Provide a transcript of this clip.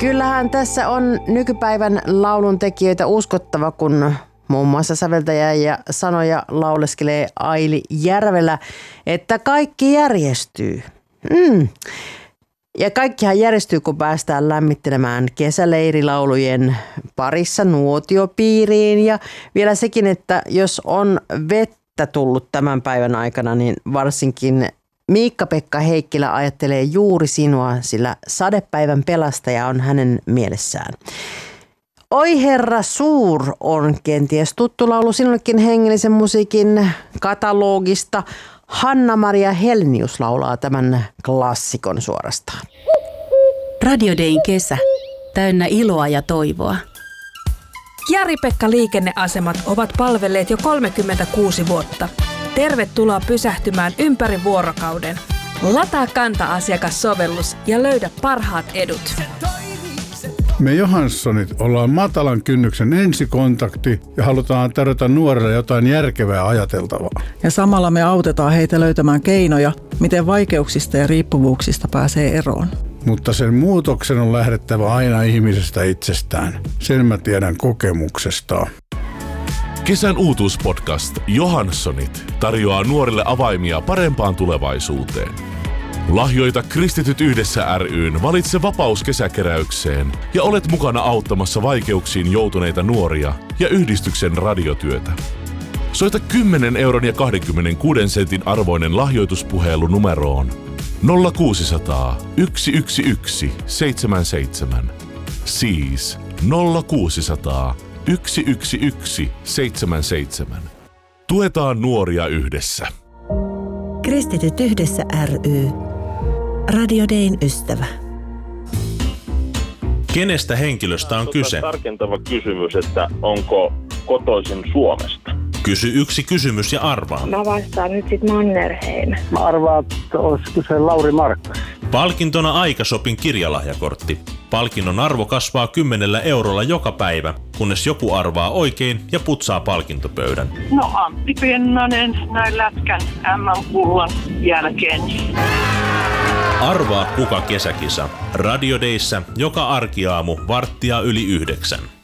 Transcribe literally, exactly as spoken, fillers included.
Kyllähän tässä on nykypäivän lauluntekijöitä uskottava, kun muun muassa säveltäjä ja sanoja lauleskelee Aili Järvelä, että kaikki järjestyy. Mm. Ja kaikkihan järjestyy, kun päästään lämmittelemään kesäleirilaulujen parissa nuotiopiiriin. Ja vielä sekin, että jos on vettä tullut tämän päivän aikana, niin varsinkin Miikka-Pekka Heikkilä ajattelee juuri sinua, sillä sadepäivän pelastaja on hänen mielessään. Oi herra suur on kenties tuttu laulu sinullekin hengellisen musiikin katalogista. Hanna-Maria Helnius laulaa tämän klassikon suorastaan. Radio Dayn kesä, täynnä iloa ja toivoa. Jari-Pekka liikenneasemat ovat palvelleet jo kolmekymmentäkuusi vuotta. Tervetuloa pysähtymään ympäri vuorokauden. Lataa Kanta-asiakassovellus ja löydä parhaat edut. Me Johanssonit ollaan matalan kynnyksen ensikontakti ja halutaan tarjota nuorille jotain järkevää ajateltavaa. Ja samalla me autetaan heitä löytämään keinoja, miten vaikeuksista ja riippuvuuksista pääsee eroon. Mutta sen muutoksen on lähdettävä aina ihmisestä itsestään. Sen mä tiedän kokemuksesta. Kesän uutuuspodcast Johanssonit tarjoaa nuorille avaimia parempaan tulevaisuuteen. Lahjoita Kristityt yhdessä ry:n Valitse vapaus kesäkeräykseen ja olet mukana auttamassa vaikeuksiin joutuneita nuoria ja yhdistyksen radiotyötä. Soita kymmenen euron ja kaksikymmentäkuusi sentin arvoinen lahjoituspuhelu numeroon nolla kuusi nolla nolla yksi yksi yksi seitsemän seitsemän. Siis nolla kuusi nolla nolla yksi yksi yksi seitsemän seitsemän. Tuetaan nuoria yhdessä. Kristityt yhdessä ry. Radio Dayn ystävä. Kenestä henkilöstä on kyse? Tarkentava kysymys, että onko kotoisin Suomesta? Kysy yksi kysymys ja arvaa. Mä vastaan nyt sit Mannerheim. Mä arvaan, että olisiko se Lauri Markkas. Palkintona Aikashopin kirjalahjakortti. Palkinnon arvo kasvaa kymmenellä eurolla joka päivä, kunnes joku arvaa oikein ja putsaa palkintopöydän. No Antti Pennanen näin lätkän äm äm-kullan jälkeen. Arvaa kuka kesäkisa. Radio Dayssä joka arkiaamu varttia yli yhdeksän.